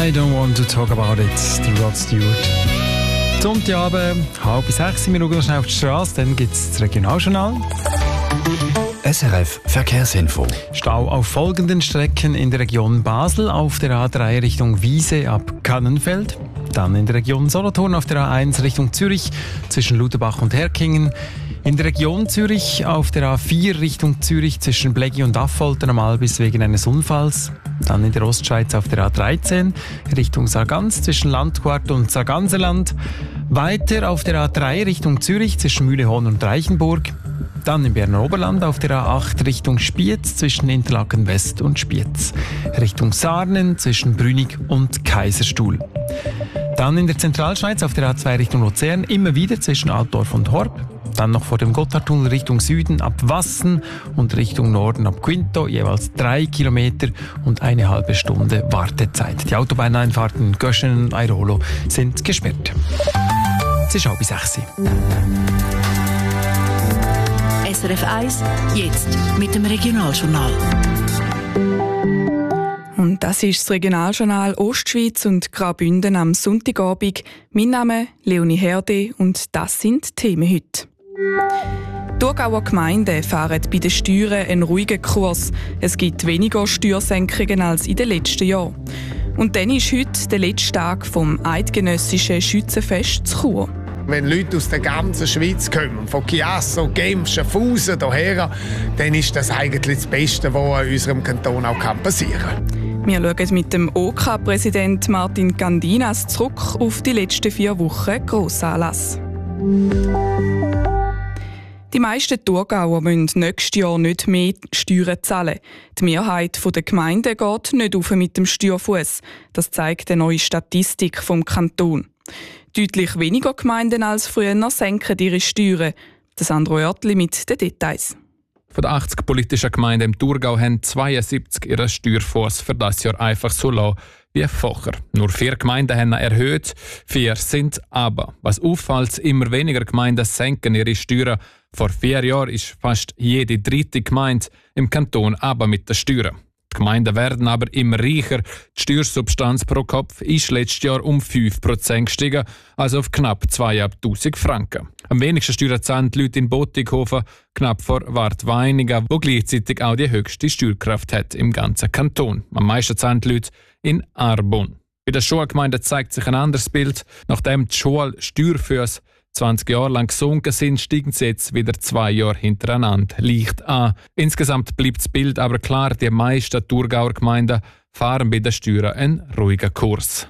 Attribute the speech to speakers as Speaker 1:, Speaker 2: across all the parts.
Speaker 1: I don't want to talk about it, der Rod Stewart. Sonntagabend, 5:30, wir schauen noch schnell auf die Straße, dann gibt es das Regionaljournal.
Speaker 2: SRF Verkehrsinfo.
Speaker 1: Stau auf folgenden Strecken in der Region Basel, auf der A3 Richtung Wiese ab Kannenfeld. Dann in der Region Solothurn auf der A1 Richtung Zürich zwischen Luderbach und Herkingen. In der Region Zürich auf der A4 Richtung Zürich zwischen Bleggi und Affolter am Albis wegen eines Unfalls. Dann in der Ostschweiz auf der A13 Richtung Sargans zwischen Landquart und Sarganserland. Weiter auf der A3 Richtung Zürich zwischen Mühlehorn und Reichenburg. Dann im Berner Oberland auf der A8 Richtung Spiez zwischen Interlaken West und Spiez. Richtung Sarnen zwischen Brünig und Kaiserstuhl. Dann in der Zentralschweiz auf der A2 Richtung Luzern immer wieder zwischen Altdorf und Horb. Dann noch vor dem Gotthardtunnel Richtung Süden ab Wassen und Richtung Norden ab Quinto, jeweils 3 Kilometer und eine halbe Stunde Wartezeit. Die Autobahneinfahrten Göschen und Airolo sind gesperrt. Es ist 5:30.
Speaker 3: SRF 1, jetzt mit dem Regionaljournal.
Speaker 4: Und das ist das Regionaljournal Ostschweiz und Graubünden am Sonntagabend. Mein Name ist Leonie Herde und das sind die Themen heute. Die Thurgauer Gemeinden fahren bei den Steuern einen ruhigen Kurs. Es gibt weniger Steuersenkungen als in den letzten Jahren. Und dann ist heute der letzte Tag vom eidgenössischen Schützenfest zu Chur.
Speaker 5: Wenn Leute aus der ganzen Schweiz kommen, von Chiasso, Genf, Schaffhausen, hierher, dann ist das eigentlich das Beste, was in unserem Kanton auch passieren kann.
Speaker 4: Wir schauen mit dem OK-Präsident Martin Gandinas zurück auf die letzten 4 Wochen Grossanlass. Die meisten Thurgauer müssen nächstes Jahr nicht mehr Steuern zahlen. Die Mehrheit der Gemeinden geht nicht auf mit dem Steuerfuss. Das zeigt eine neue Statistik vom Kanton. Deutlich weniger Gemeinden als früher senken ihre Steuern. Das Sandro Oertli mit den Details.
Speaker 6: Von den 80 politischen Gemeinden im Thurgau haben 72 ihren Steuerfuss für das Jahr einfach so lassen wie vorher. Nur 4 Gemeinden haben ihn erhöht, 4 sind aber. Was auffällt, immer weniger Gemeinden senken ihre Steuern. Vor 4 Jahren ist fast jede 3. Gemeinde im Kanton aber mit den Steuern. Die Gemeinden werden aber immer reicher. Die Steuersubstanz pro Kopf ist letztes Jahr um 5% gestiegen, also auf knapp 2'500 Franken. Am wenigsten Steuern zahlen die Leute in Botighofen, knapp vor Wartweinigen, wo gleichzeitig auch die höchste Steuerkraft hat im ganzen Kanton. Am meisten zahlen die Leute in Arbon. Bei den Schulgemeinden zeigt sich ein anderes Bild. Nachdem die Schulsteuerfüsse 20 Jahre lang gesunken sind, steigen sie jetzt wieder 2 Jahre hintereinander leicht an. Insgesamt bleibt das Bild aber klar, die meisten Thurgauer Gemeinden fahren bei den Steuern einen ruhigen Kurs.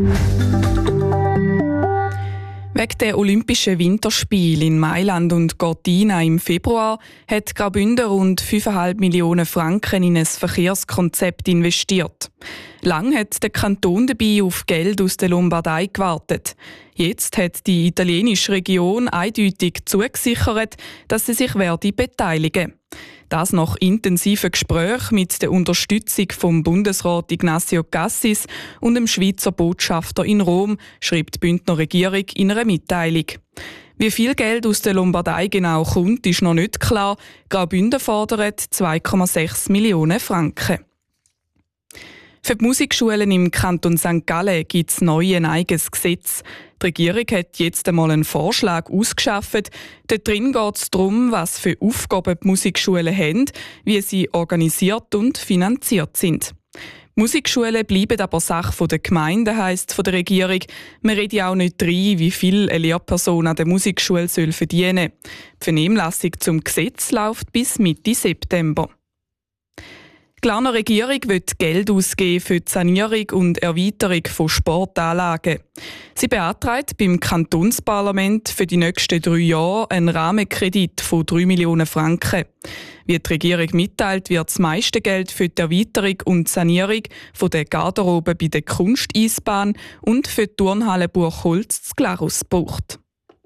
Speaker 4: Wegen der Olympischen Winterspiele in Mailand und Cortina im Februar hat Graubünden rund 5,5 Millionen Franken in ein Verkehrskonzept investiert. Lang hat der Kanton dabei auf Geld aus der Lombardei gewartet. Jetzt hat die italienische Region eindeutig zugesichert, dass sie sich beteiligen werde. Das nach intensiven Gesprächen mit der Unterstützung vom Bundesrat Ignazio Cassis und dem Schweizer Botschafter in Rom, schreibt die Bündner Regierung in einer Mitteilung. Wie viel Geld aus der Lombardei genau kommt, ist noch nicht klar. Graubünden fordert 2,6 Millionen Franken. Für die Musikschulen im Kanton St. Gallen gibt es neu ein eigenes Gesetz. Die Regierung hat jetzt einmal einen Vorschlag ausgeschafft. Dort drin geht es darum, was für Aufgaben die Musikschulen haben, wie sie organisiert und finanziert sind. Musikschulen bleiben aber Sache der Gemeinde, heisst von der Regierung. Man redet auch nicht rein, wie viel eine Lehrperson an der Musikschule verdienen soll. Die Vernehmlassung zum Gesetz läuft bis Mitte September. Die Glarner Regierung will Geld ausgeben für die Sanierung und Erweiterung von Sportanlagen. Sie beantragt beim Kantonsparlament für die nächsten 3 Jahre einen Rahmenkredit von 3 Millionen Franken. Wie die Regierung mitteilt, wird das meiste Geld für die Erweiterung und Sanierung von der Garderobe bei der Kunsteisbahn und für die Turnhalle Buchholz zu Glarus gebraucht.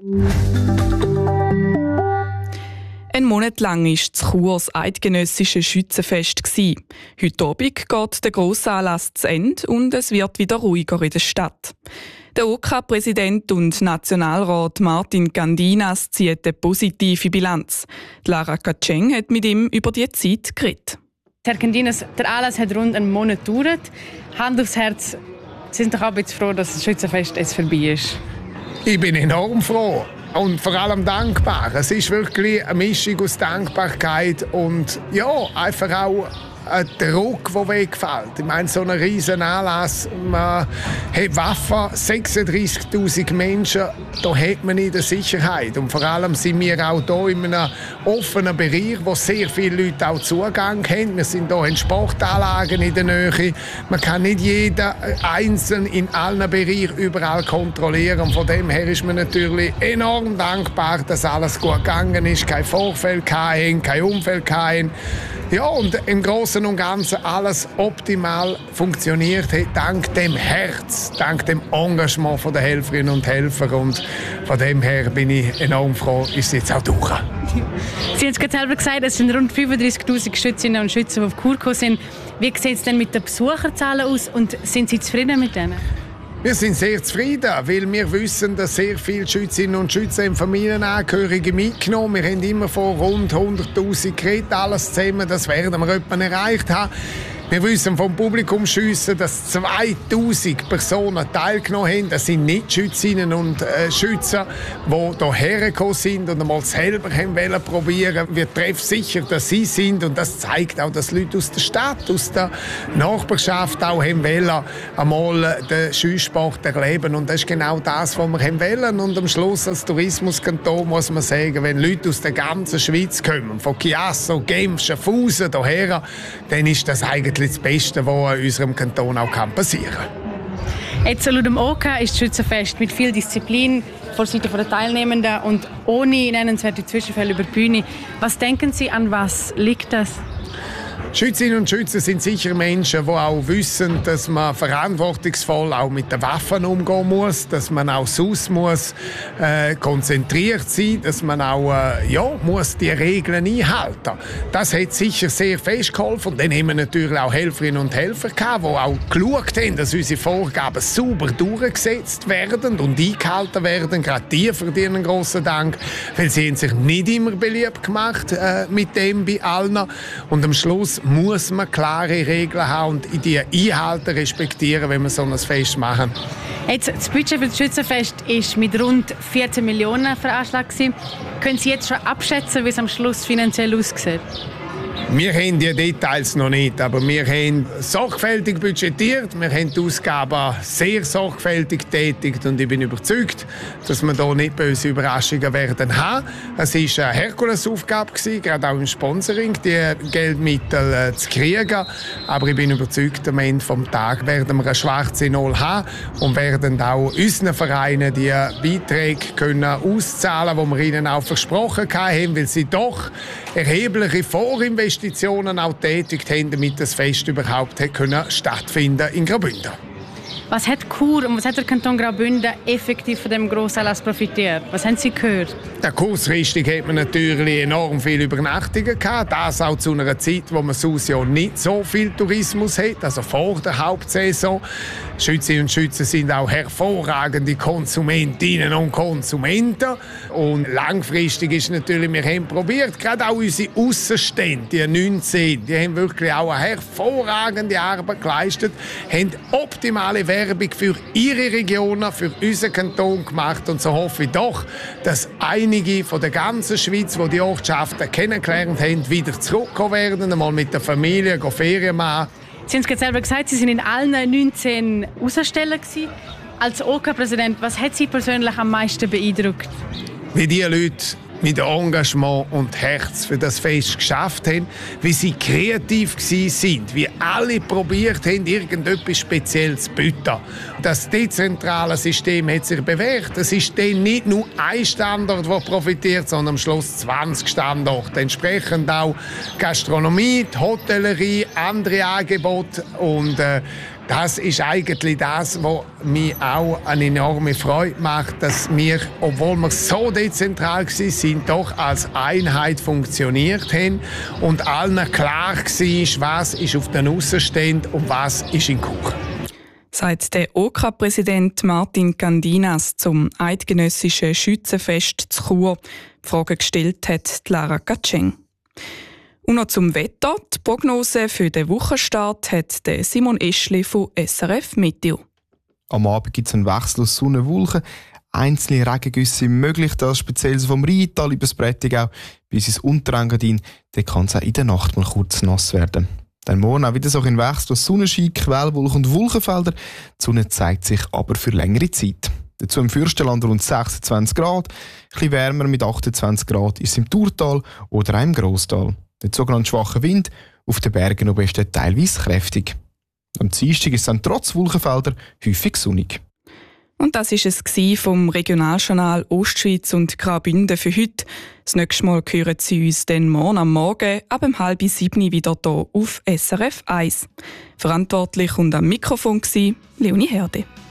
Speaker 4: Ein Monat lang war zu Chur das eidgenössische Schützenfest. Heute Abend geht der grosse Anlass zu Ende und es wird wieder ruhiger in der Stadt. Der OK-Präsident und Nationalrat Martin Gandinas zieht eine positive Bilanz. Lara Katscheng hat mit ihm über die Zeit geredet.
Speaker 7: Herr Gandinas, der Anlass hat rund einen Monat gedauert. Hand aufs Herz,
Speaker 2: Sie sind doch auch ein bisschen froh, dass das Schützenfest jetzt vorbei ist.
Speaker 5: Ich bin enorm froh und vor allem dankbar. Es ist wirklich eine Mischung aus Dankbarkeit und ja, einfach auch ein Druck, der wegfällt. Ich meine, so ein riesen Anlass, man hat Waffen, 36'000 Menschen, da hat man in der Sicherheit. Und vor allem sind wir auch hier in einem offenen Bereich, wo sehr viele Leute auch Zugang haben. Wir sind hier in Sportanlagen in der Nähe. Man kann nicht jeden einzeln in allen Bereichen überall kontrollieren. Und von dem her ist man natürlich enorm dankbar, dass alles gut gegangen ist, kein Vorfall, kein Unfall. Ja, und im Großen und Ganzen alles optimal funktioniert hat, dank dem Herz, dank dem Engagement der Helferinnen und Helfer. Und von dem her bin ich enorm froh, ist es jetzt auch durch.
Speaker 2: Sie haben es gerade selber gesagt, es sind rund 35'000 Schützinnen und Schützen, die auf Kur gekommen sind. Wie sieht es denn mit den Besucherzahlen aus und sind Sie zufrieden mit denen?
Speaker 5: Wir sind sehr zufrieden, weil wir wissen, dass sehr viele Schützinnen und Schützen Familienangehörige mitgenommen haben. Wir haben immer von rund 100'000 geredet, alles zusammen, das werden wir etwa erreicht haben. Wir wissen vom Publikumsschiessen, dass 2000 Personen teilgenommen haben. Das sind nicht Schützinnen und Schützen, die hierher gekommen sind und einmal selber probieren wollten. Wir treffen sicher, dass sie sind. Und das zeigt auch, dass Leute aus der Stadt, aus der Nachbarschaft auch wollen, einmal den Schießsport erleben. Und das ist genau das, was wir wollen. Und am Schluss als Tourismuskanton muss man sagen, wenn Leute aus der ganzen Schweiz kommen, von Chiasso, Genf, Schaffhausen hierher, dann ist das eigentlich das Beste, was in unserem Kanton auch passieren kann.
Speaker 2: Jetzt laut dem OK ist das Schützenfest mit viel Disziplin von Seiten der Teilnehmenden und ohne nennenswerte Zwischenfälle über die Bühne. Was denken Sie, an was liegt das?
Speaker 5: Schützinnen und Schützen sind sicher Menschen, die auch wissen, dass man verantwortungsvoll auch mit den Waffen umgehen muss, dass man auch sonst muss konzentriert sein, dass man auch muss die Regeln einhalten. Das hat sicher sehr fest geholfen. Und dann haben wir natürlich auch Helferinnen und Helfer gehabt, die auch geschaut haben, dass unsere Vorgaben sauber durchgesetzt werden und eingehalten werden. Gerade die verdienen einen grossen Dank, weil sie haben sich nicht immer beliebt gemacht mit dem bei allen. Und am Schluss muss man klare Regeln haben und die einhalten, respektieren, wenn wir so ein Fest machen.
Speaker 2: Jetzt, das Budget für das Schützenfest ist mit rund 14 Millionen veranschlagt. Können Sie jetzt schon abschätzen, wie es am Schluss finanziell aussieht?
Speaker 5: Wir haben die Details noch nicht, aber wir haben sorgfältig budgetiert, wir haben die Ausgaben sehr sorgfältig getätigt und ich bin überzeugt, dass wir hier nicht böse Überraschungen werden haben. Es war eine Herkulesaufgabe, gerade auch im Sponsoring, die Geldmittel zu kriegen. Aber ich bin überzeugt, am Ende des Tages werden wir eine schwarze Null haben und werden auch unseren Vereinen die Beiträge können auszahlen, die wir ihnen auch versprochen haben, weil sie doch erhebliche Vorinvestitionen auch tätigt haben, damit das Fest überhaupt stattfinden in Graubünden.
Speaker 2: Was hat Chur und was hat der Kanton Graubünden effektiv von dem Grossanlass profitiert? Was haben Sie gehört?
Speaker 5: Kurzfristig hat man natürlich enorm viele Übernachtungen gehabt. Das auch zu einer Zeit, wo man sonst ja nicht so viel Tourismus hat, also vor der Hauptsaison. Schützinnen und Schützen sind auch hervorragende Konsumentinnen und Konsumenten. Und langfristig ist natürlich, wir haben probiert, gerade auch unsere Aussenstände, die 19, die haben wirklich auch eine hervorragende Arbeit geleistet, haben optimale Werbung für ihre Regionen, für unseren Kanton gemacht. Und so hoffe ich doch, dass einige von der ganzen Schweiz, die die Ortschaften kennengelernt haben, wieder zurückkommen werden, einmal mit der Familie Ferien machen.
Speaker 2: Sie haben es selber gesagt, Sie sind in allen 19 Ausstellungen. Als OK-Präsident, was hat Sie persönlich am meisten beeindruckt?
Speaker 5: Wie die Leute mit Engagement und Herz für das Fest geschafft haben, wie sie kreativ sind, wie alle probiert haben, irgendetwas Spezielles zu bieten. Das dezentrale System hat sich bewährt. Es ist dann nicht nur ein Standort, der profitiert, sondern am Schluss 20 Standorte. Entsprechend auch Gastronomie, die Hotellerie, andere Angebote und das ist eigentlich das, was mir auch eine enorme Freude macht, dass wir, obwohl wir so dezentral waren, doch als Einheit funktioniert haben und allen klar war, was ist auf den Aussenständen und was ist in Chur.
Speaker 4: Sagt der OK-Präsident Martin Candinas zum eidgenössischen Schützenfest zu Chur. Die Frage gestellt hat Lara Gatscheng. Und noch zum Wetter. Die Prognose für den Wochenstart hat Simon Eschli von SRF Meteo.
Speaker 7: Am Abend gibt es einen Wechsel aus Sonne und Wolken. Einzelne Regengüsse möglich, das speziell vom Rheintal über das Prättigau bis ins Unterengadin. Dann kann es auch in der Nacht mal kurz nass werden. Dann morgen auch wieder so ein Wechsel aus Sonnenschein, Quellwolken und Wolkenfelder. Die Sonne zeigt sich aber für längere Zeit. Dazu im Fürstenland rund 26 Grad. Ein bisschen wärmer mit 28 Grad ist es im Thurtal oder auch im Grosstal. Der sogenannte schwache Wind auf den Bergen oben ist teilweise kräftig. Am Dienstag ist es dann trotz Wolkenfelder häufig sonnig.
Speaker 4: Und das war es vom Regionaljournal Ostschweiz und Graubünden für heute. Das nächste Mal hören Sie uns dann morgen am Morgen ab 6:30 wieder hier auf SRF 1. Verantwortlich und am Mikrofon war Leonie Herde.